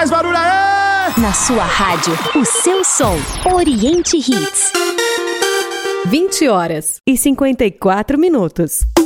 Mais barulho aí! Na sua rádio, o seu som. Oriente Hits. 20h54.